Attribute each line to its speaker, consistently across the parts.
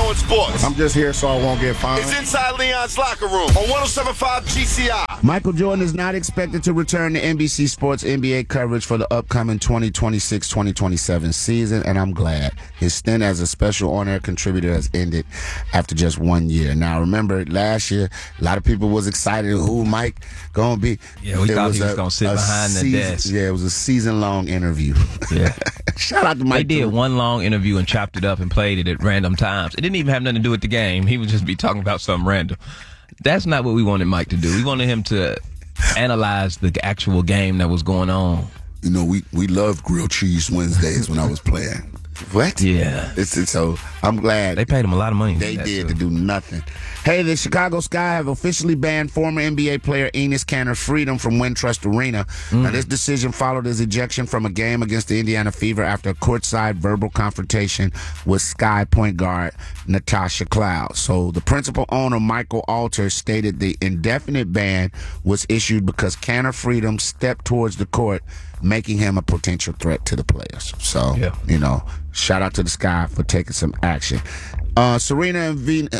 Speaker 1: knowing sports.
Speaker 2: I'm just here so I won't get fined.
Speaker 1: It's Inside Leon's Locker Room on 107.5 GCI.
Speaker 2: Michael Jordan is not expected to return to NBC Sports NBA coverage for the upcoming 2026-2027 season, and I'm glad. His stint as a special on-air contributor has ended after just 1 year. Now, remember, last year, a lot of people was excited who Mike going to be.
Speaker 3: Yeah, we thought he was going to sit behind the desk.
Speaker 2: Yeah, it was a season-long interview.
Speaker 3: Yeah.
Speaker 2: Shout out to Mike.
Speaker 3: They did one long interview and chopped it up and played it at random times. It didn't even have nothing to do with the game. He would just be talking about something random. That's not what we wanted Mike to do. We wanted him to analyze the actual game that was going on.
Speaker 4: You know, we loved grilled cheese Wednesdays when I was playing.
Speaker 2: What?
Speaker 3: Yeah.
Speaker 2: So I'm glad.
Speaker 3: They paid him a lot of money.
Speaker 2: They did to do nothing. Hey, the Chicago Sky have officially banned former NBA player Enes Kanter Freedom from Wintrust Arena. Now, this decision followed his ejection from a game against the Indiana Fever after a courtside verbal confrontation with Sky point guard Natasha Cloud. So the principal owner, Michael Alter, stated the indefinite ban was issued because Kanter Freedom stepped towards the court, making him a potential threat to the players. So, you know, shout out to the Sky for taking some action. Serena and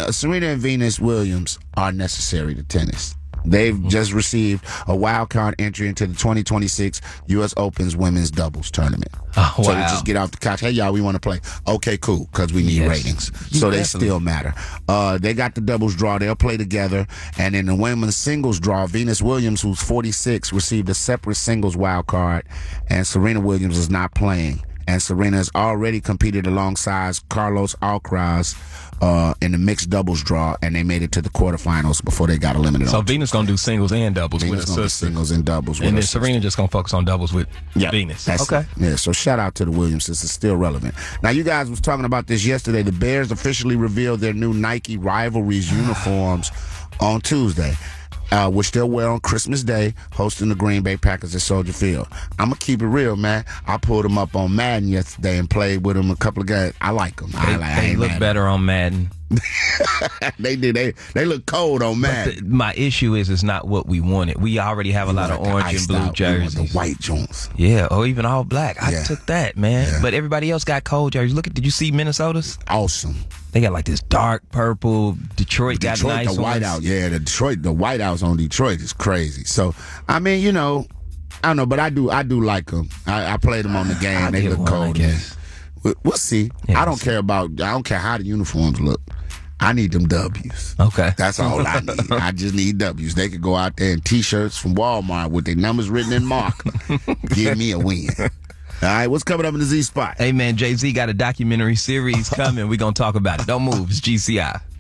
Speaker 2: Venus Williams are necessary to tennis. They've just received a wild card entry into the 2026 U.S. Open's women's doubles tournament.
Speaker 3: Oh, wow.
Speaker 2: So they just get off the couch. Hey, y'all, we want to play. Okay, cool, because we need ratings. So they still matter. They got the doubles draw. They'll play together. And in the women's singles draw, Venus Williams, who's 46, received a separate singles wild card, and Serena Williams is not playing. And Serena has already competed alongside Carlos Alcaraz in the mixed doubles draw, and they made it to the quarterfinals before they got eliminated.
Speaker 3: So Venus going to do singles and doubles with her sister.
Speaker 2: Singles and doubles with
Speaker 3: and
Speaker 2: her
Speaker 3: then Serena just going to focus on doubles with Venus.
Speaker 2: Okay. Yeah, so shout out to the Williams. This is still relevant. Now, you guys was talking about this yesterday. The Bears officially revealed their new Nike Rivalries uniforms on Tuesday. We're still wear on Christmas Day, hosting the Green Bay Packers at Soldier Field. I'm going to keep it real, man. I pulled them up on Madden yesterday and played with them a couple of guys. I like them.
Speaker 3: They look better on Madden.
Speaker 2: They did. They look cold on Madden.
Speaker 3: My issue is it's not what we wanted. We already have a lot of orange and blue jerseys.
Speaker 2: The white joints.
Speaker 3: Yeah, or even all black. I took that, man. Yeah. But everybody else got cold jerseys. Did you see Minnesota's?
Speaker 2: Awesome. They
Speaker 3: got like this dark purple. Detroit got nice
Speaker 2: the whiteout. Yeah, the whiteouts on Detroit is crazy. So, I mean, you know, I don't know, but I do like them. I played them on the game. They look cold. We'll see. Yeah, I don't care how the uniforms look. I need them W's.
Speaker 3: Okay.
Speaker 2: That's all I need. I just need W's. They could go out there in T-shirts from Walmart with their numbers written in mark. Give me a win. All right, what's coming up in the Z Spot?
Speaker 3: Hey, man, Jay-Z got a documentary series coming. We're going to talk about it. Don't move. It's GCI.